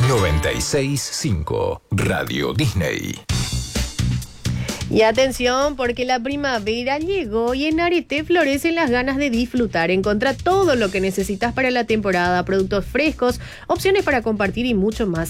96.5 Radio Disney. Y atención, porque la primavera llegó y en Arete florecen las ganas de disfrutar. Encontrá todo lo que necesitas para la temporada, productos frescos, opciones para compartir y mucho más.